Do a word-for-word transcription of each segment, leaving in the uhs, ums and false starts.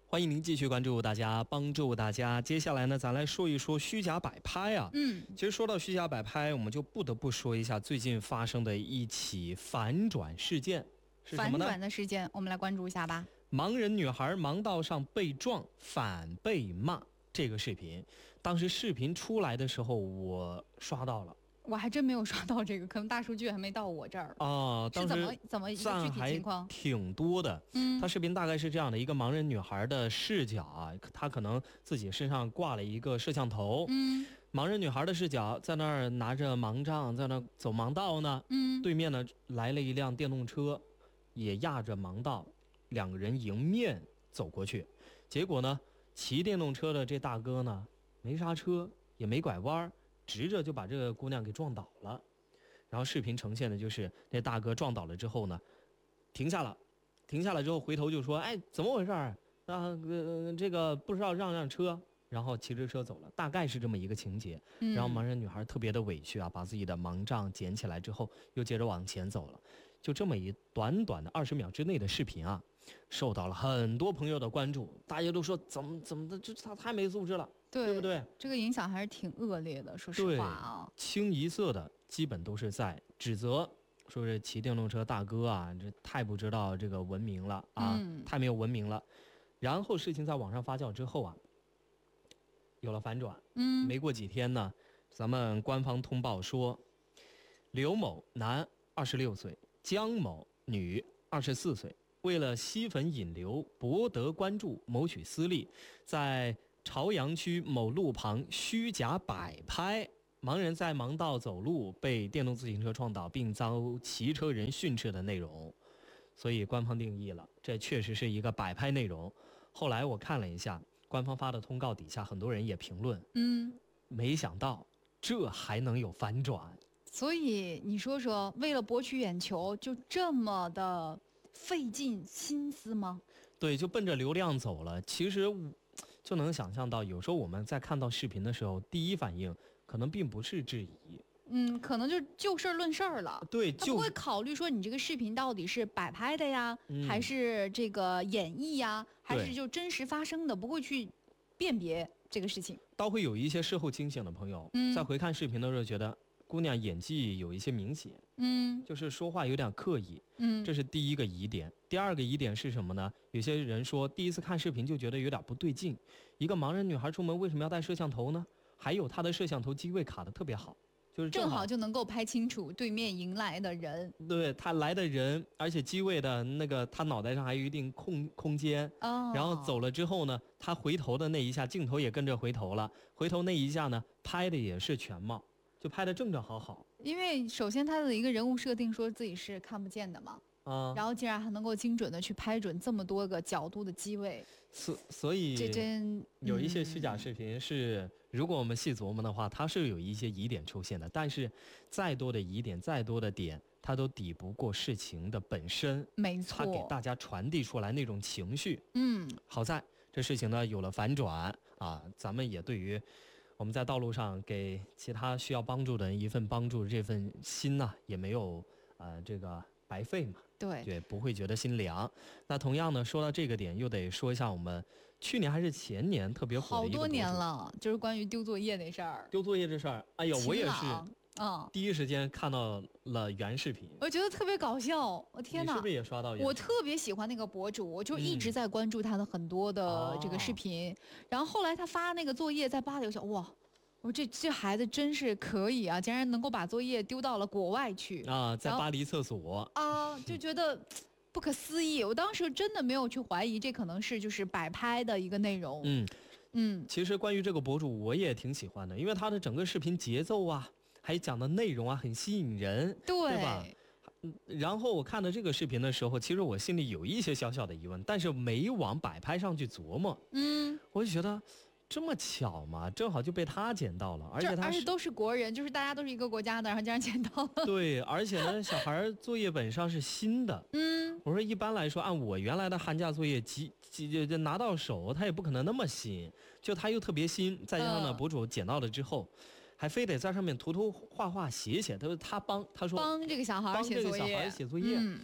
欢迎您继续关注大家，帮助大家。接下来呢，咱来说一说虚假摆拍啊。 嗯， 其实说到虚假摆拍，我们就不得不说一下最近发生的一起反转事件，是什么呢？ 反转的事件，我们来关注一下吧。 盲人女孩盲道上被撞，反被骂。这个视频，当时视频出来的时候，我刷到了。 我还真没有刷到这个，可能大数据还没到我这儿啊。当时是怎么怎么一个具体情况？ 挺多的。 嗯， 他视频大概是这样的：一个盲人女孩的视角啊，她可能自己身上挂了一个摄像头。 嗯， 盲人女孩的视角在那儿拿着盲杖，在那儿走盲道呢。 嗯， 对面呢来了一辆电动车，也压着盲道，两个人迎面走过去。结果呢，骑电动车的这大哥呢，没刹车，也没拐弯，直着就把这个姑娘给撞倒了。然后视频呈现的就是那大哥撞倒了之后呢，停下了，停下来之后回头就说：“哎，怎么回事啊？呃，这个不知道让让车。”然后骑着车走了，大概是这么一个情节。 嗯、 然后盲人女孩特别的委屈啊，把自己的盲杖捡起来之后，又接着往前走了。就这么一短短的二十秒之内的视频啊，受到了很多朋友的关注，大家都说怎么怎么的，这他太没素质了， 对， 对不对？ 这个影响还是挺恶劣的，说实话啊。 清一色的基本都是在指责，说是骑电动车大哥啊，这太不知道这个文明了啊， 嗯、 太没有文明了。然后事情在网上发酵之后啊，有了反转。 嗯， 没过几天呢，咱们官方通报说，刘某男二十六岁，江某女二十四岁，为了吸粉引流、博得关注、谋取私利，在朝阳区某路旁虚假摆拍，盲人在盲道走路被电动自行车撞倒并遭骑车人训斥的内容。所以官方定义了，这确实是一个摆拍内容。后来我看了一下官方发的通告底下，很多人也评论， 嗯， 没想到这还能有反转。 所以你说说，为了博取眼球，就这么的费尽心思吗？ 对，就奔着流量走了。其实就能想象到，有时候我们在看到视频的时候，第一反应可能并不是质疑， 嗯，可能就就事论事儿了。 对， 他不会考虑说你这个视频到底是摆拍的呀， 嗯、 还是这个演绎呀，还是就真实发生的，不会去辨别这个事情。 倒会有一些事后清醒的朋友， 嗯、 在回看视频的时候觉得姑娘演技有一些明显， 嗯， 就是说话有点刻意， 嗯， 这是第一个疑点。第二个疑点是什么呢？有些人说第一次看视频就觉得有点不对劲，一个盲人女孩出门为什么要带摄像头呢？还有她的摄像头机位卡得特别好，就是正好就能够拍清楚对面迎来的人， 对他来的人，而且机位的那个他脑袋上还有一定空空间， 哦， 然后走了之后呢，他回头的那一下镜头也跟着回头了，回头那一下呢拍的也是全貌，就拍的正正好好。 因为首先他的一个人物设定说自己是看不见的嘛， 啊， 然后竟然还能够精准的去拍准这么多个角度的机位， 所所以这真有一些虚假视频是、嗯，如果我们细琢磨的话，它是有一些疑点出现的，但是再多的疑点，再多的点，它都抵不过事情的本身。 没错， 它给大家传递出来那种情绪。 嗯， 好在这事情呢有了反转啊，咱们也对于我们在道路上给其他需要帮助的人一份帮助，这份心呢、啊、也没有呃这个白费嘛。 对对，不会觉得心凉。那同样呢，说到这个点，又得说一下我们去年还是前年特别火的一个博主， 好多年了，就是关于丢作业那事儿。 丢作业这事儿，哎呦，我也是， 嗯， 第一时间看到了原视频， 我觉得特别搞笑。我天哪， 你是不是也刷到原视频？ 我特别喜欢那个博主，我就一直在关注他的很多的这个视频。嗯、然后后来他发那个作业在巴黎，我想哇。我这这孩子真是可以啊，竟然能够把作业丢到了国外去啊，在巴黎厕所啊，就觉得不可思议。我当时真的没有去怀疑这可能是就是摆拍的一个内容。 嗯嗯， 其实关于这个博主我也挺喜欢的，因为他的整个视频节奏啊，还讲的内容啊，很吸引人， 对， 对吧？然后我看到这个视频的时候，其实我心里有一些小小的疑问，但是没往摆拍上去琢磨。 嗯， 我就觉得。这么巧吗？正好就被他捡到了，而且他而且都是国人，就是大家都是一个国家的，然后竟然捡到了。 对，而且呢，小孩作业本上是新的。 嗯， 我说一般来说，按我原来的寒假作业，几几就拿到手，他也不可能那么新，就他又特别新，再加上呢，博主捡到了之后，还非得在上面涂涂画画写写，他说他帮他说帮这个小孩写作业，帮这个小孩写作业。 嗯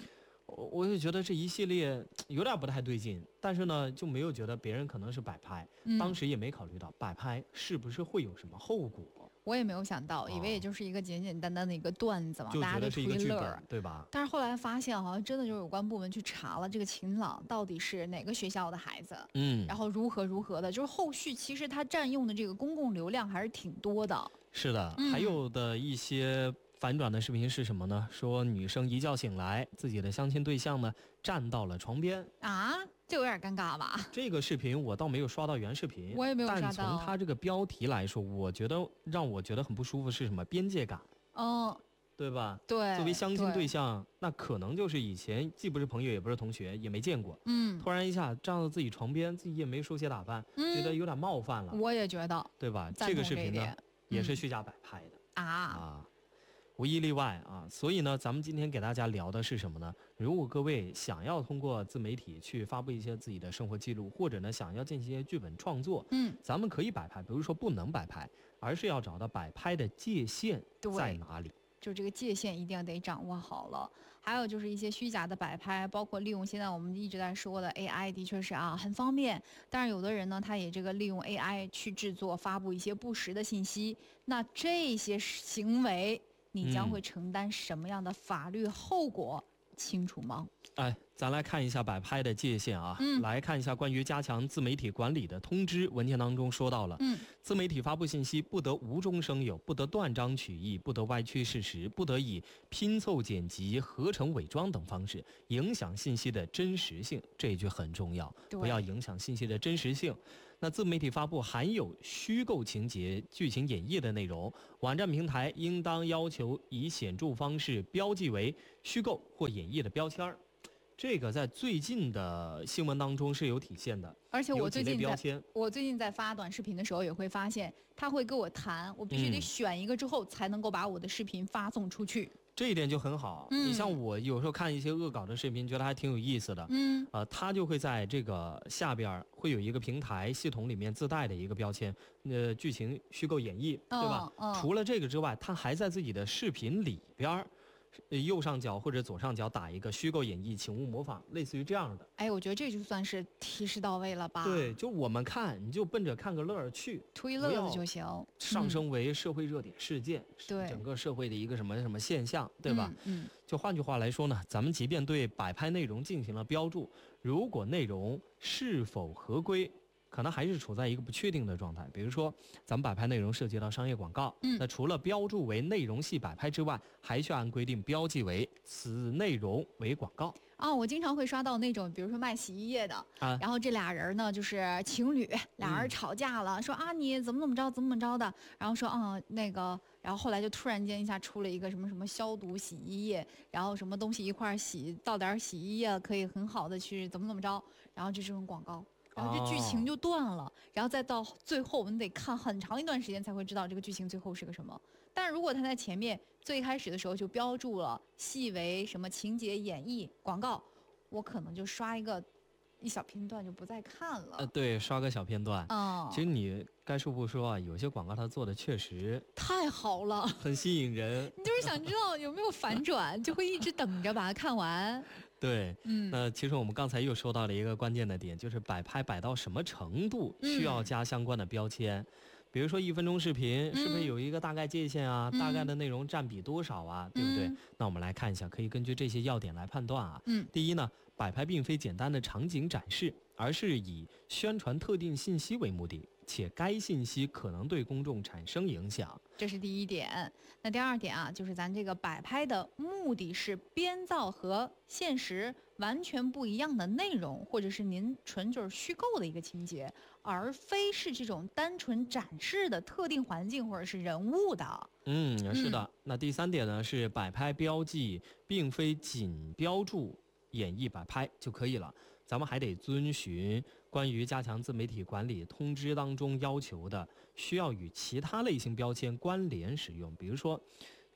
我我就觉得这一系列有点不太对劲，但是呢，就没有觉得别人可能是摆拍， 嗯当时也没考虑到摆拍是不是会有什么后果， 我也没有想到，以为也就是一个简简单单的一个段子嘛，大家就觉得是一图一乐个剧本，对吧？ 但是后来发现，好像真的就是有关部门去查了这个晴朗到底是哪个学校的孩子， 嗯， 然后如何如何的，就是后续其实他占用的这个公共流量还是挺多的。 是的， 嗯还有的一些反转的视频是什么呢？说女生一觉醒来，自己的相亲对象呢站到了床边。 啊，这有点尴尬吧？ 这个视频我倒没有刷到原视频， 我也没有刷到但从它这个标题来说，我觉得让我觉得很不舒服是什么？边界感， 嗯， 对吧？ 对。 作为相亲对对象，那可能就是以前既不是朋友，也不是同学，也没见过， 嗯突然一下站到自己床边，自己也没梳洗打扮，觉得嗯， 有点冒犯了， 我也觉得对吧？ 赞这个视频呢同这一点， 也是嗯虚假摆拍的。 啊， 啊，无一例外啊。所以呢，咱们今天给大家聊的是什么呢？如果各位想要通过自媒体去发布一些自己的生活记录，或者呢想要进行一些剧本创作， 嗯， 咱们可以摆拍，比如说不能摆拍，而是要找到摆拍的界限对在哪里。 就这个界限一定要得掌握好了。还有就是一些虚假的摆拍，包括利用现在我们一直在说的 A I，的确是啊很方便。但是有的人呢，他也这个利用 A I 去制作、发布一些不实的信息，那这些行为你将嗯会承担什么样的法律后果？清楚吗？ 哎，咱来看一下摆拍的界限啊。 嗯来看一下关于加强自媒体管理的通知文件当中说到了， 嗯自媒体发布信息不得无中生有，不得断章取义，不得歪曲事实，不得以拼凑剪辑、合成伪装等方式影响信息的真实性。这一句很重要， 对不要影响信息的真实性。那自媒体发布含有虚构情节、剧情演绎的内容，网站平台应当要求以显著方式标记为虚构或演绎的标签儿。这个在最近的新闻当中是有体现的， 而且有几我最近在类标签。 我最近在发短视频的时候，也会发现他会跟我谈，我必须得嗯选一个之后才能够把我的视频发送出去。 这一点就很好。 嗯你像我有时候看一些恶搞的视频，觉得还挺有意思的。 嗯呃，它就会在这个下边儿会有一个平台系统里面自带的一个标签，呃，剧情虚构演绎，对吧？ 嗯嗯除了这个之外，它还在自己的视频里边儿，呃右上角或者左上角打一个虚构演绎，请勿模仿，类似于这样的。 哎，我觉得这就算是提示到位了吧？ 对，，就我们看，你就奔着看个乐儿去， 图一乐不要子就行。 上嗯升为社会热点事件， 对整个社会的一个什么什么现象，对吧？？ 嗯，嗯就换句话来说呢，咱们即便对摆拍内容进行了标注，如果内容是否合规，可能还是处在一个不确定的状态。比如说，咱们摆拍内容涉及到商业广告， 嗯那除了标注为内容系摆拍之外，还需按规定标记为此内容为广告啊，我经常会刷到那种，比如说卖洗衣液的， 啊。 然后这俩人呢就是情侣，俩人嗯吵架了，说啊你怎么怎么着，怎么怎么着的，然后说啊那个，然后后来就突然间一下出了一个什么什么消毒洗衣液，然后什么东西一块儿洗，倒点儿洗衣液可以很好的去怎么怎么着，然后就这种广告。然后这剧情哦就断了，然后再到最后，我们得看很长一段时间才会知道这个剧情最后是个什么。但如果他在前面最开始的时候就标注了细为什么情节演绎广告，我可能就刷一个一小片段就不再看了。 呃，对，刷个小片段。 嗯， 其实你该说不说啊，有些广告它做的确实太好了， 很吸引人。 你就是想知道有没有反转，就会一直等着把它看完。 对， 嗯那其实我们刚才又说到了一个关键的点，就是摆拍摆到什么程度需要嗯加相关的标签。比如说一分钟视频，是不是嗯有一个大概界限啊？大概嗯的内容占比多少啊？对不对？ 嗯那我们来看一下，可以根据这些要点来判断啊。 嗯第一呢，摆拍并非简单的场景展示，而是以宣传特定信息为目的，且该信息可能对公众产生影响。 这是第一点。那第二点啊，就是咱这个摆拍的目的是编造和现实完全不一样的内容，或者是您纯就是虚构的一个情节，而非是这种单纯展示的特定环境或者是人物的。 嗯，是的。那第三点呢，是摆拍标记并非仅标注演绎摆拍就可以了，咱们还得遵循关于加强自媒体管理通知当中要求的，需要与其他类型标签关联使用。比如说，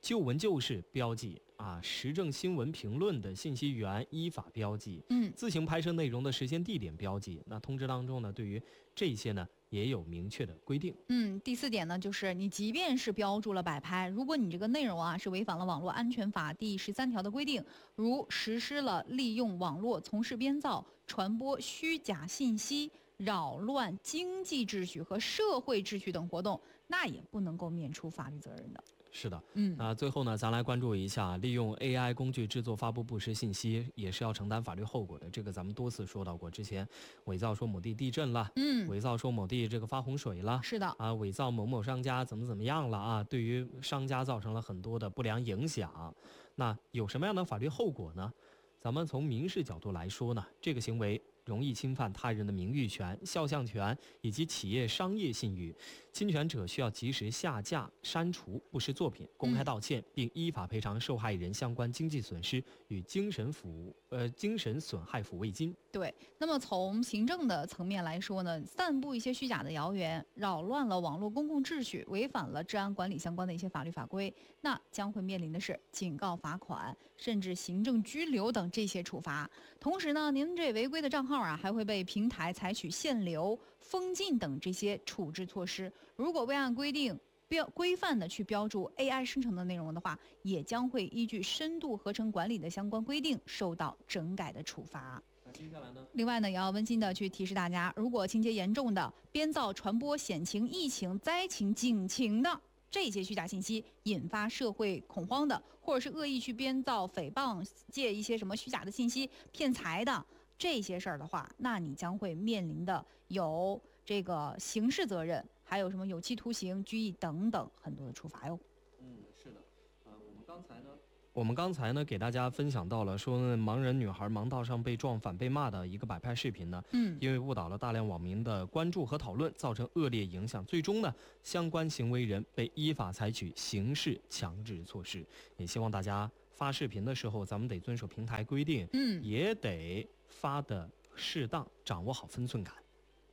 就文就事标记啊，时政新闻评论的信息源依法标记， 嗯， 自行拍摄内容的时间地点标记。那通知当中呢，对于这些呢也有明确的规定。 嗯，第四点呢，就是你即便是标注了摆拍，如果你这个内容啊是违反了网络安全法第十三条的规定，如实施了利用网络从事编造、传播虚假信息、扰乱经济秩序和社会秩序等活动，那也不能够免除法律责任的。 是的， 嗯， 那最后呢，咱来关注一下，利用 A I 工具制作、发布不实信息，也是要承担法律后果的。这个咱们多次说到过，之前伪造说某地地震了， 嗯， 伪造说某地这个发洪水了， 是的， 啊，伪造某某商家怎么怎么样了啊，对于商家造成了很多的不良影响。那有什么样的法律后果呢？咱们从民事角度来说呢，这个行为容易侵犯他人的名誉权、肖像权以及企业商业信誉，侵权者需要及时下架、删除不实作品，公开道歉，并依法赔偿受害人相关经济损失与精神抚呃精神损害抚慰金。 对，那么从行政的层面来说呢，散布一些虚假的谣言，扰乱了网络公共秩序，违反了治安管理相关的一些法律法规，那将会面临的是警告、罚款，甚至行政拘留等这些处罚。同时呢，您这违规的账号啊，还会被平台采取限流、封禁等这些处置措施。如果未按规定标规范的去标注 A I 生成的内容的话，也将会依据深度合成管理的相关规定受到整改的处罚。 接下来呢？ 另外呢，也要温馨的去提示大家，如果情节严重的编造、传播险情、疫情、灾情、警情的这些虚假信息，引发社会恐慌的，或者是恶意去编造、诽谤、借一些什么虚假的信息骗财的这些事儿的话，那你将会面临的有这个刑事责任，还有什么有期徒刑、拘役等等很多的处罚哟。 嗯，是的，啊，我们刚才呢。我们刚才呢，给大家分享到了说呢，盲人女孩盲道上被撞反被骂的一个摆拍视频呢， 嗯， 因为误导了大量网民的关注和讨论，造成恶劣影响，最终呢，相关行为人被依法采取刑事强制措施。也希望大家发视频的时候，咱们得遵守平台规定， 嗯， 也得发的适当，掌握好分寸感。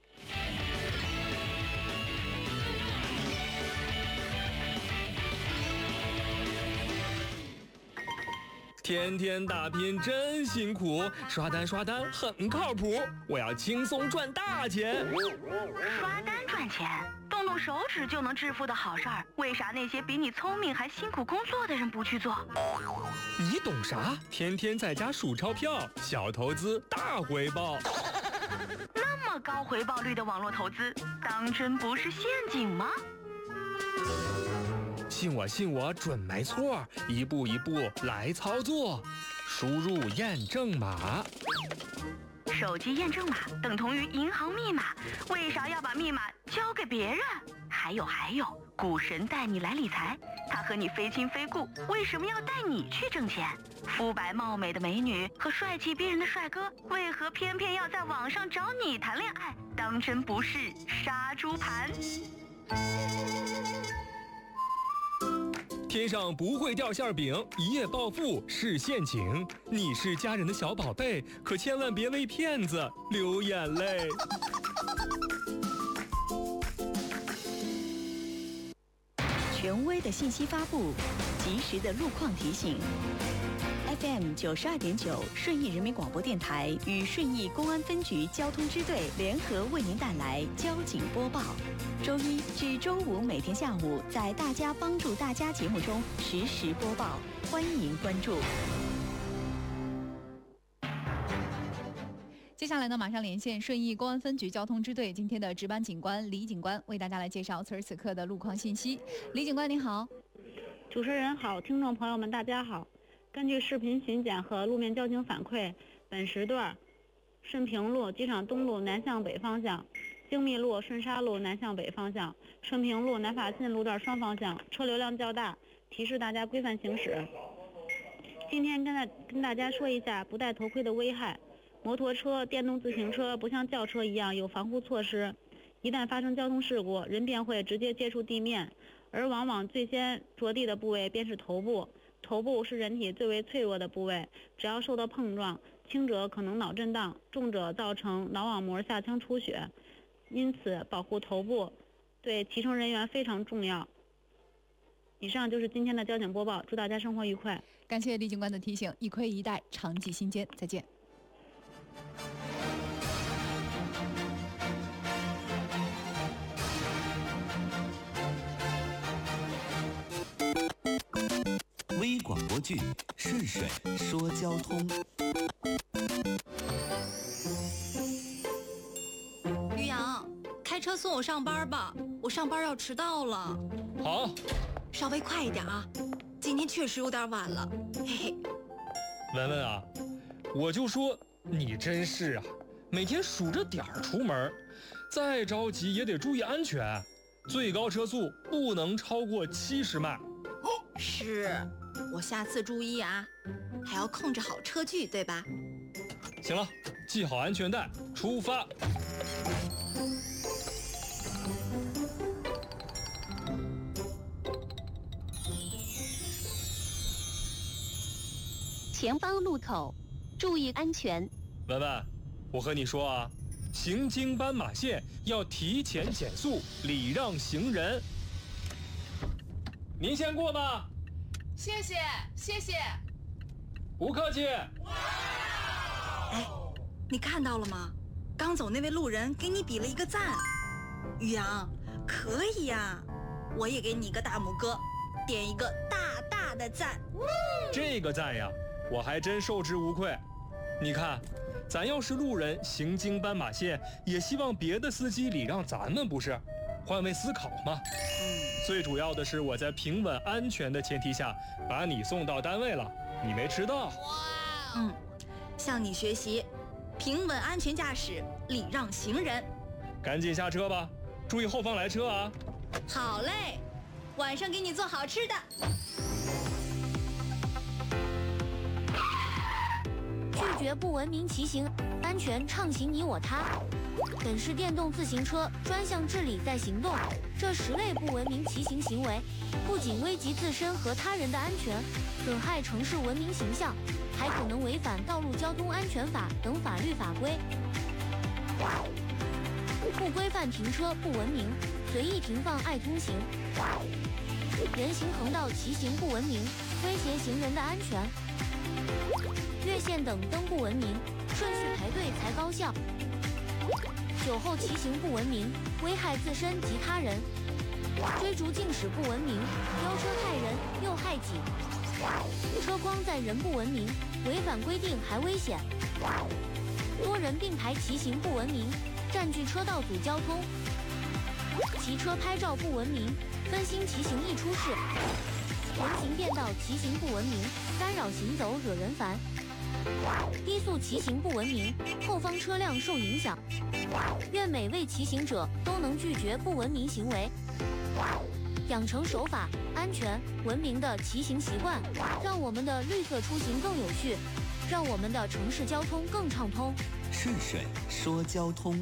天天打拼真辛苦，刷单刷单很靠谱，我要轻松赚大钱。 刷单赚钱，动动手指就能致富的好事儿，为啥那些比你聪明还辛苦工作的人不去做？ 你懂啥？天天在家数钞票，小投资大回报。 那么高回报率的网络投资，当真不是陷阱吗？ 信我信我准没错，一步一步来操作，输入验证码。 手机验证码等同于银行密码，为啥要把密码交给别人？还有还有，股神带你来理财，他和你非亲非故，为什么要带你去挣钱？肤白貌美的美女和帅气逼人的帅哥，为何偏偏要在网上找你谈恋爱？当真不是杀猪盘？ 天上不会掉馅饼，一夜暴富是陷阱。你是家人的小宝贝，可千万别为骗子流眼泪。 权威的信息发布，及时的路况提醒。F M 九十二点九，顺义人民广播电台与顺义公安分局交通支队联合为您带来交警播报。周一至周五每天下午在大家帮助大家节目中实时播报，欢迎关注。 接下来呢，马上连线顺义公安分局交通支队今天的值班警官李警官，为大家来介绍此时此刻的路况信息。李警官您好。 主持人好，听众朋友们大家好。根据视频巡检和路面交警反馈，本时段顺平路机场东路南向北方向，精密路顺沙路南向北方向，顺平路南法沁路段双方向车流量较大，提示大家规范行驶。今天跟大跟大家说一下不戴头盔的危害。摩托车、电动自行车不像轿车一样有防护措施，一旦发生交通事故，人便会直接接触地面，而往往最先着地的部位便是头部。头部是人体最为脆弱的部位，只要受到碰撞，轻者可能脑震荡，重者造成脑网膜下腔出血。因此，保护头部对骑乘人员非常重要。 以上就是今天的交警播报，祝大家生活愉快。 感谢李警官的提醒，一盔一带，常记心间，再见。 微广播剧《顺水说交通》。 于洋，开车送我上班吧，我上班要迟到了。 好， 稍微快一点啊，今天确实有点晚了，嘿嘿。 文文啊，我就说你真是啊，每天数着点儿出门，再着急也得注意安全，最高车速不能超过七十迈。 是，我下次注意啊，还要控制好车距，对吧？ 行了，系好安全带，出发。 前方路口，注意安全。 文文，我和你说啊，行经斑马线要提前减速，礼让行人。您先过吧。 谢谢，谢谢。 不客气。 哎，你看到了吗？刚走那位路人给你比了一个赞。于洋，可以呀，我也给你一个大拇哥，点一个大大的赞。 这个赞呀，我还真受之无愧。你看，咱要是路人行经斑马线，也希望别的司机礼让咱们，不是？换位思考嘛。最主要的是我在平稳安全的前提下把你送到单位了，你没迟到。 嗯，向你学习，平稳安全驾驶，礼让行人。 赶紧下车吧，注意后方来车啊。 好嘞，晚上给你做好吃的。 拒绝不文明骑行，安全畅行你我他。本市电动自行车专项治理在行动，这十类不文明骑行行为，不仅危及自身和他人的安全，损害城市文明形象，还可能违反《道路交通安全法》等法律法规。不规范停车不文明，随意停放爱通行，人行横道骑行不文明，威胁行人的安全。越线等灯不文明，顺序排队才高效。酒后骑行不文明，危害自身及他人。追逐竞驶不文明，飙车害人又害己。车筐载人不文明，违反规定还危险。多人并排骑行不文明，占据车道阻交通。骑车拍照不文明，分心骑行易出事。人行便道骑行不文明，干扰行走惹人烦。低速骑行不文明，后方车辆受影响。愿每位骑行者都能拒绝不文明行为，养成守法、安全、文明的骑行习惯，让我们的绿色出行更有序，让我们的城市交通更畅通。 顺水说交通。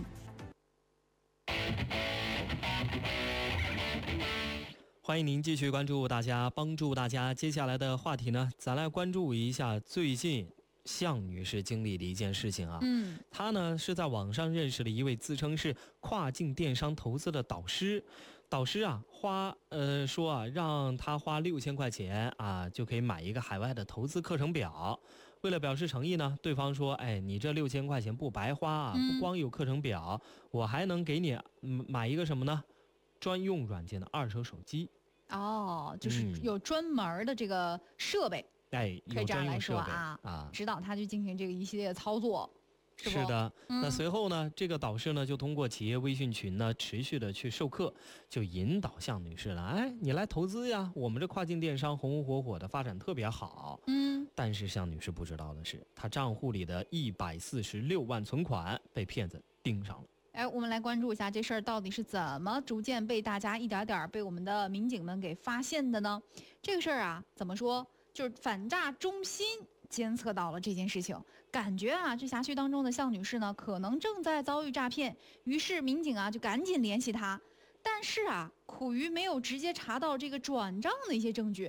欢迎您继续关注大家，帮助大家。接下来的话题呢，咱来关注一下最近向女士经历的一件事情啊。 嗯， 她呢是在网上认识了一位自称是跨境电商投资的导师，导师啊花呃说啊让她花六千块钱啊就可以买一个海外的投资课程表。为了表示诚意呢，对方说，哎，你这六千块钱不白花啊，不光有课程表，我还能给你买一个什么呢？专用软件的二手手机。 哦，就是有专门的这个设备， 哎， 可以这样来说啊啊，指导他去进行这个一系列的操作。是, 是的、 嗯， 那随后呢，这个导师呢就通过企业微信群呢持续的去授课，就引导向女士了，哎，你来投资呀，我们这跨境电商红红火火的发展特别好。 嗯， 但是向女士不知道的是，她账户里的一百四十六万存款被骗子盯上了。 哎，我们来关注一下这事儿到底是怎么逐渐被大家一点点被我们的民警们给发现的呢？这个事儿啊，怎么说？就是反诈中心监测到了这件事情，感觉啊，这辖区当中的向女士呢，可能正在遭遇诈骗，于是民警啊就赶紧联系她。但是啊，苦于没有直接查到这个转账的一些证据，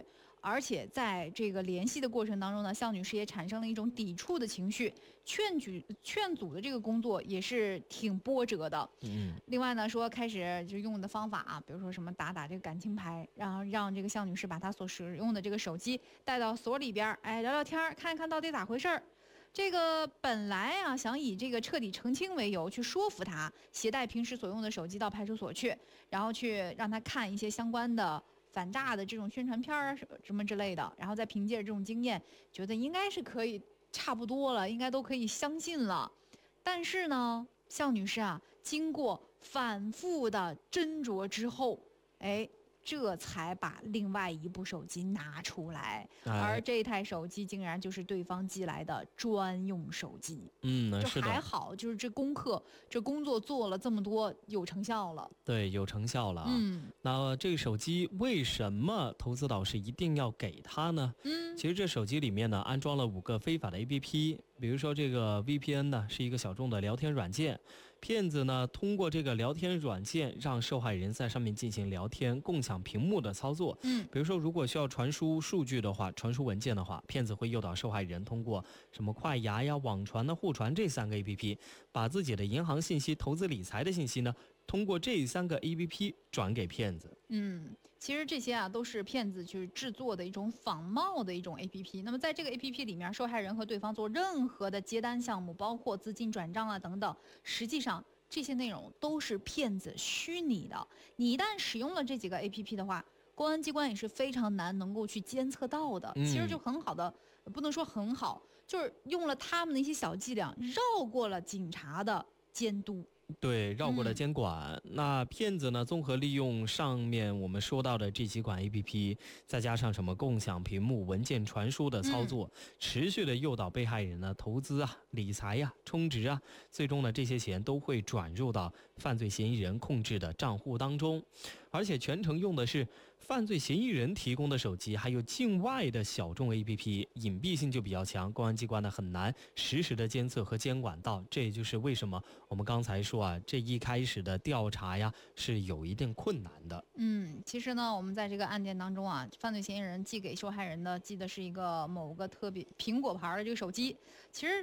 而且在这个联系的过程当中呢，向女士也产生了一种抵触的情绪，劝举劝阻的这个工作也是挺波折的。 嗯， 另外呢，说开始就用的方法啊，比如说什么打打这个感情牌，然后让这个向女士把她所使用的这个手机带到所里边，哎，聊聊天，看一看到底咋回事儿。这个本来啊，想以这个彻底澄清为由去说服她携带平时所用的手机到派出所去，然后去让她看一些相关的反诈的这种宣传片儿什么之类的，然后再凭借着这种经验，觉得应该是可以差不多了，应该都可以相信了。但是呢，向女士啊，经过反复的斟酌之后，哎，这才把另外一部手机拿出来， 哎、 而这台手机竟然就是对方寄来的专用手机。 嗯， 这是的， 还好，就是这功课、这工作做了这么多，有成效了。 对，有成效了啊。 嗯， 那这个手机为什么投资导师一定要给他呢？ 嗯， 其实这手机里面呢安装了五个非法的 A P P， 比如说这个 V P N 呢是一个小众的聊天软件。骗子呢通过这个聊天软件让受害人在上面进行聊天、共享屏幕的操作。 嗯， 比如说如果需要传输数据的话，传输文件的话，骗子会诱导受害人通过什么快牙呀、网传呢、互传这三个 A P P， 把自己的银行信息、投资理财的信息呢通过这三个 A P P 转给骗子。 嗯，其实这些啊都是骗子去制作的一种仿冒的一种 A P P。那么在这个 A P P 里面，受害人和对方做任何的接单项目，包括资金转账啊等等，实际上这些内容都是骗子虚拟的。你一旦使用了这几个 A P P 的话，公安机关也是非常难能够去监测到的。 嗯、 其实就很好的，不能说很好，就是用了他们的一些小伎俩，绕过了警察的监督。 对，绕过了监管。嗯、那骗子呢，综合利用上面我们说到的这几款 A P P， 再加上什么共享屏幕、文件传输的操作，嗯、持续的诱导被害人呢投资啊、理财呀、啊、充值啊，最终呢这些钱都会转入到犯罪嫌疑人控制的账户当中，而且全程用的是犯罪嫌疑人提供的手机，还有境外的小众 A P P， 隐蔽性就比较强，公安机关呢很难实时的监测和监管到。这也就是为什么我们刚才说啊，这一开始的调查呀是有一定困难的。 嗯，其实呢，我们在这个案件当中啊，犯罪嫌疑人寄给受害人的寄的是一个某个特别苹果牌的这个手机，其实。